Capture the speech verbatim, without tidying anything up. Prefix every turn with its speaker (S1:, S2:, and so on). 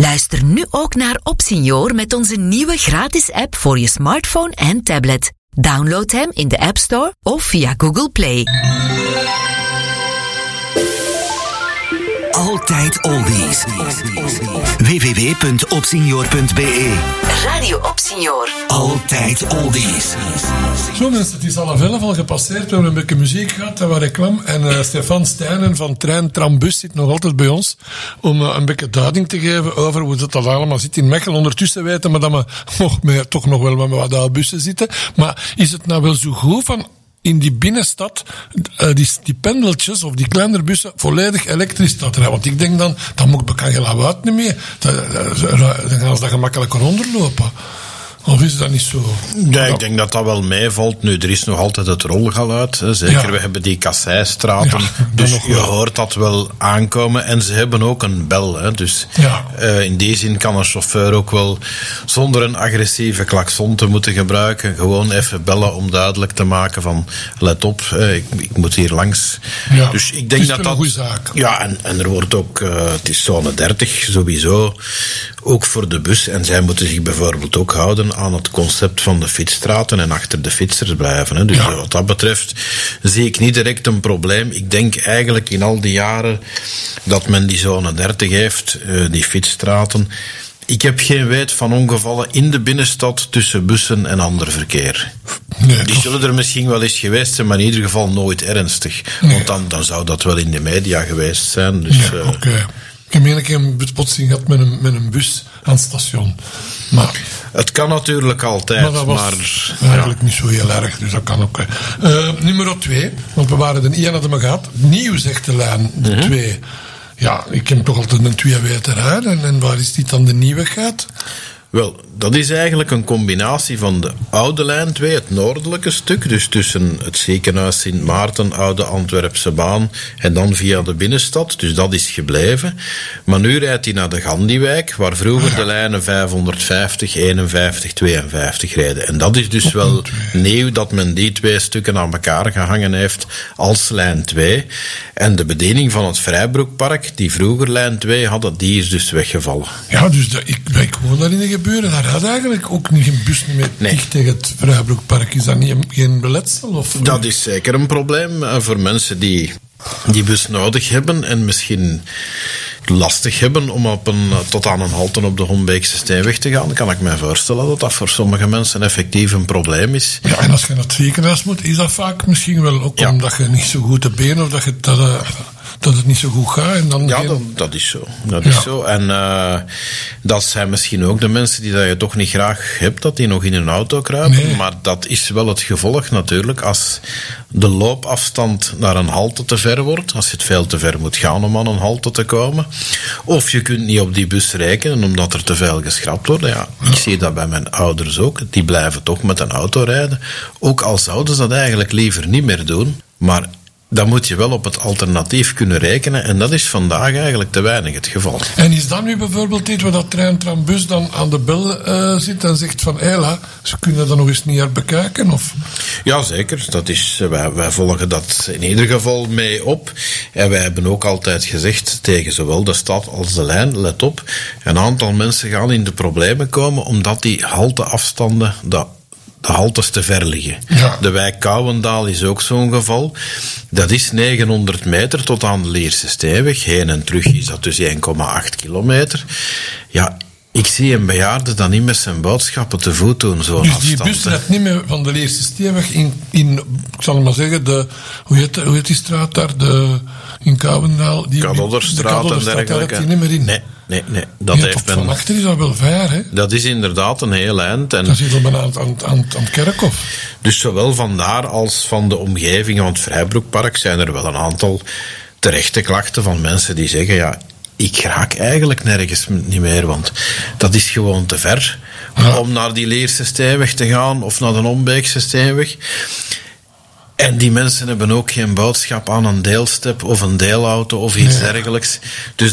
S1: Luister nu ook naar Opsenior met onze nieuwe gratis app voor je smartphone en tablet. Download hem in de App Store of via Google Play.
S2: Altijd oldies. w w w punt opsenior punt b e
S1: Radio Opsenior.
S2: Altijd oldies.
S3: Zo mensen, het is half elf al gepasseerd. We hebben een beetje muziek gehad, dat was reclame. En uh, Stefan Stijnen van Trein Trambus zit nog altijd bij ons. Om uh, een beetje duiding te geven over hoe dat allemaal zit in Mechelen. Ondertussen weten we dat we nog meer, toch nog wel met wat oude bussen zitten. Maar is het nou wel zo goed van in die binnenstad, uh, die, die pendeltjes of die kleinere bussen volledig elektrisch te rijden? Want ik denk dan, dan moet ik geen lawaai niet meer. Dan, dan gaan ze dat gemakkelijker onderlopen. Of is dat niet zo?
S4: Ja, ik denk dat dat wel meevalt. Nu, er is nog altijd het rolgeluid. Hè. Zeker, ja. We hebben die Kasseistraten. Ja, dus je wel. hoort dat wel aankomen. En ze hebben ook een bel. Hè. Dus ja. uh, in die zin kan een chauffeur ook wel, zonder een agressieve klakson te moeten gebruiken, gewoon even bellen om duidelijk te maken van, let op, uh, ik, ik moet hier langs.
S3: Ja.
S4: Dus ik denk
S3: het is
S4: dat dat...
S3: een goede zaak.
S4: Ja, en, en er wordt ook, uh, het is zone dertig sowieso, ook voor de bus. En zij moeten zich bijvoorbeeld ook houden aan het concept van de fietsstraten en achter de fietsers blijven. Hè. Dus ja. wat dat betreft zie ik niet direct een probleem. Ik denk eigenlijk in al die jaren dat men die zone dertig heeft, uh, die fietsstraten. Ik heb geen weet van ongevallen in de binnenstad tussen bussen en ander verkeer. Nee, die toch zullen er misschien wel eens geweest zijn, maar in ieder geval nooit ernstig. Nee. Want dan, dan zou dat wel in de media geweest zijn. Dus,
S3: ja, uh, oké. Okay. Ik heb een keer een botsing gehad met een, met een bus aan het station. Maar
S4: het kan natuurlijk altijd, maar... Dat was
S3: maar, eigenlijk ja. niet zo heel erg, dus dat kan ook. Uh, nummer twee, want we waren de één hadden we gehad. Nieuw, zegt de lijn, de mm-hmm. twee. Ja, ik heb toch altijd een twee weten uit. En, en waar is dit dan de nieuwigheid?
S4: Wel, dat is eigenlijk een combinatie van de oude lijn twee, het noordelijke stuk, dus tussen het ziekenhuis Sint Maarten, oude Antwerpse baan, en dan via de binnenstad, dus dat is gebleven. Maar nu rijdt hij naar de Gandiwijk, waar vroeger de lijnen vijfhonderdvijftig, eenenvijftig, tweeënvijftig reden. En dat is dus wel nieuw dat men die twee stukken aan elkaar gehangen heeft als lijn twee. En de bediening van het Vrijbroekpark, die vroeger lijn twee hadden, die is dus weggevallen.
S3: Ja, dus de, ik, ik woon daar in de gebeuren, daar had eigenlijk ook niet geen bus meer nee. dicht tegen het Vrijbroekpark. Is dat niet een, geen beletsel? Of?
S4: Dat is zeker een probleem uh, voor mensen die die bus nodig hebben en misschien lastig hebben om op een, tot aan een halte op de Hombeekse Steenweg te gaan. Kan ik me voorstellen dat dat voor sommige mensen effectief een probleem is.
S3: Ja, en als je naar het ziekenhuis moet, is dat vaak misschien wel ook ja. omdat je niet zo goed de benen of dat je dat, uh, dat het niet zo goed gaat. En dan
S4: ja,
S3: geen...
S4: dat, dat is zo. Dat
S3: ja.
S4: is zo. En uh, dat zijn misschien ook de mensen die dat je toch niet graag hebt, dat die nog in een auto kruipen. Nee. Maar dat is wel het gevolg natuurlijk als de loopafstand naar een halte te ver wordt, als je het veel te ver moet gaan om aan een halte te komen. Of je kunt niet op die bus rekenen omdat er te veel geschrapt wordt. Ja, ik zie dat bij mijn ouders ook. Die blijven toch met een auto rijden. Ook al zouden ze dat eigenlijk liever niet meer doen. Maar dan moet je wel op het alternatief kunnen rekenen. En dat is vandaag eigenlijk te weinig het geval.
S3: En is dat nu bijvoorbeeld iets waar dat Trein Trambus dan aan de bel uh, zit en zegt van hela, ze kunnen dat nog eens niet herbekijken? Of?
S4: Ja, zeker. Dat is, wij, wij volgen dat in ieder geval mee op. En wij hebben ook altijd gezegd tegen zowel de stad als de lijn, let op, een aantal mensen gaan in de problemen komen omdat die halteafstanden dat de haltes te ver liggen. Ja. De wijk Kouwendaal is ook zo'n geval. Dat is negenhonderd meter tot aan de Lierse Steenweg. Heen en terug is dat dus één komma acht kilometer. Ja, ik zie een bejaarde dan niet met zijn boodschappen te voet doen, zo'n
S3: dus
S4: afstand.
S3: Dus die bus rijdt niet meer van de Lierse Steenweg in, in, ik zal maar zeggen, de, hoe heet, hoe heet die straat daar, de, in Kouwendaal? Die,
S4: Kadodderstraat
S3: de
S4: en dergelijke.
S3: Daar niet meer in.
S4: Nee. Nee, nee, dat
S3: ja,
S4: heeft men...
S3: Van achter is dat wel ver, hè?
S4: Dat is inderdaad een heel eind. En
S3: dat zit al bijna aan, aan, aan, aan het kerkhof.
S4: Dus zowel vandaar als van de omgeving van het Vrijbroekpark zijn er wel een aantal terechte klachten van mensen die zeggen, ja, ik raak eigenlijk nergens niet meer, want dat is gewoon te ver ja. om naar die Lierse Steenweg te gaan of naar de Ombeekse Steenweg. En die mensen hebben ook geen boodschap aan een deelstep of een deelauto of iets nee. dergelijks. Dus